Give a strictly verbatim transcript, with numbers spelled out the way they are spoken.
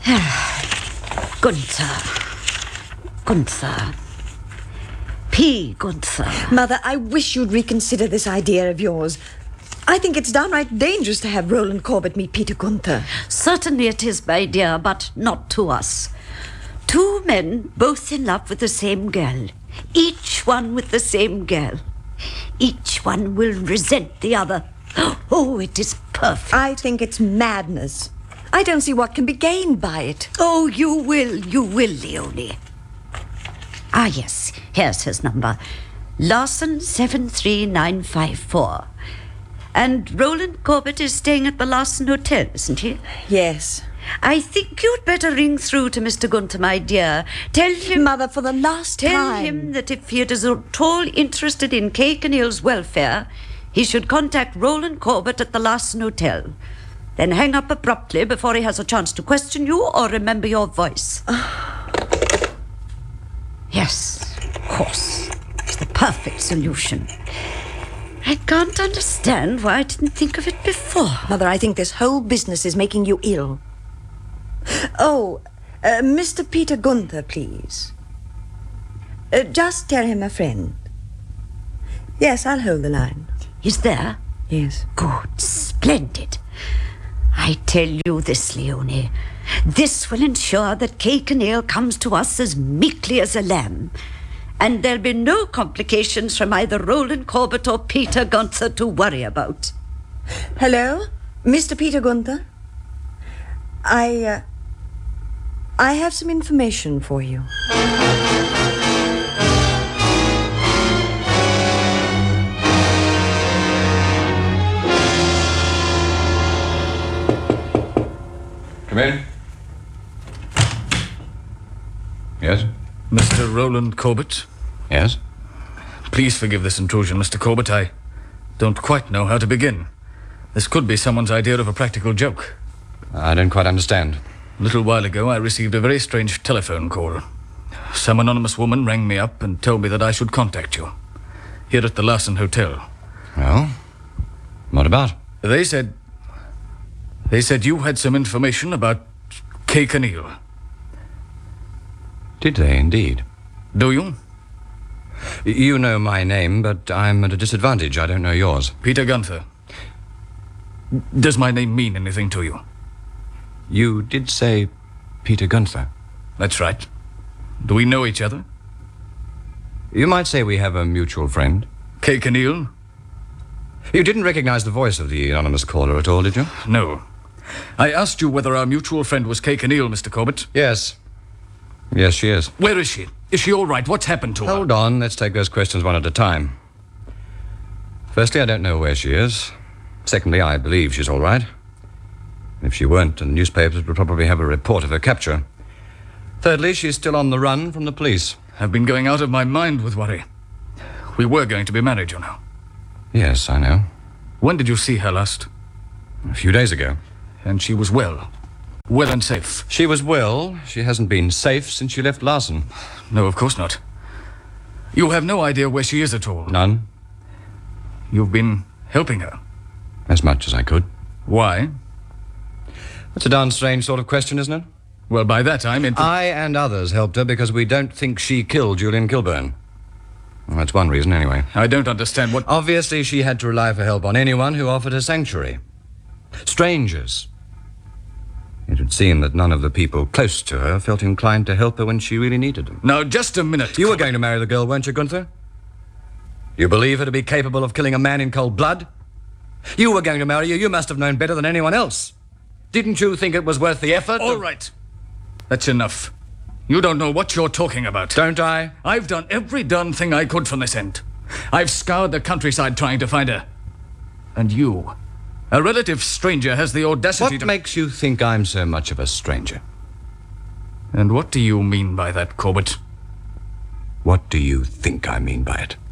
Gunther. Gunther. P. Gunther. Mother, I wish you'd reconsider this idea of yours. I think it's downright dangerous to have Roland Corbett meet Peter Gunther. Certainly it is, my dear, but not to us. Two men both in love with the same girl. Each one with the same girl. Each one will resent the other. Oh, it is perfect. I think it's madness. I don't see what can be gained by it. Oh, you will, you will, Leonie. Ah, yes, here's his number. Larson seven three nine five four. And Roland Corbett is staying at the Larson Hotel, isn't he? Yes. I think you'd better ring through to Mister Gunther, my dear. Tell him... Mother, for the last tell time... Tell him that if he is at all interested in Kay Kenneal's welfare, he should contact Roland Corbett at the Larson Hotel. Then hang up abruptly before he has a chance to question you or remember your voice. Yes, of course. It's the perfect solution. I can't understand why I didn't think of it before. Mother, I think this whole business is making you ill. Oh, uh, Mister Peter Gunther, please. Uh, just tell him a friend. Yes, I'll hold the line. He's there? Yes. Good, splendid. I tell you this, Leonie. This will ensure that Kay Kenneal comes to us as meekly as a lamb. And there'll be no complications from either Roland Corbett or Peter Gunther to worry about. Hello, Mister Peter Gunther? I, uh, I have some information for you. Come in. Yes? Mister Roland Corbett? Yes? Please forgive this intrusion, Mister Corbett. I don't quite know how to begin. This could be someone's idea of a practical joke. I don't quite understand. A little while ago, I received a very strange telephone call. Some anonymous woman rang me up and told me that I should contact you. Here at the Larson Hotel. Well, what about? They said... They said you had some information about Kay Kenneal. Did they indeed? Do you? You know my name, but I'm at a disadvantage. I don't know yours. Peter Gunther. Does my name mean anything to you? You did say Peter Gunther. That's right. Do we know each other? You might say we have a mutual friend. Kay Kenneal? You didn't recognize the voice of the anonymous caller at all, did you? No. I asked you whether our mutual friend was Kay Kenneal, Mister Corbett. Yes. Yes, she is. Where is she? Is she all right? What's happened to her? Hold on. Let's take those questions one at a time. Firstly, I don't know where she is. Secondly, I believe she's all right. If she weren't, the newspapers would probably have a report of her capture. Thirdly, she's still on the run from the police. I've been going out of my mind with worry. We were going to be married, you know. Yes, I know. When did you see her last? A few days ago. And she was well? Well and safe? She was well. She hasn't been safe since she left Larson. No, of course not. You have no idea where she is at all? None. You've been helping her? As much as I could. Why? That's a darn strange sort of question, isn't it? Well, by that I meant... I and others helped her because we don't think she killed Julian Kilburn. Well, that's one reason, anyway. I don't understand what... Obviously, she had to rely for help on anyone who offered her sanctuary. Strangers. It would seem that none of the people close to her felt inclined to help her when she really needed them. Now, just a minute. You were going to marry the girl, weren't you, Gunther? You believe her to be capable of killing a man in cold blood? You were going to marry her. You must have known better than anyone else. Didn't you think it was worth the effort? All right. That's enough. You don't know what you're talking about. Don't I? I've done every darn thing I could from this end. I've scoured the countryside trying to find her. And you, a relative stranger, has the audacity what to... What makes you think I'm so much of a stranger? And what do you mean by that, Corbett? What do you think I mean by it?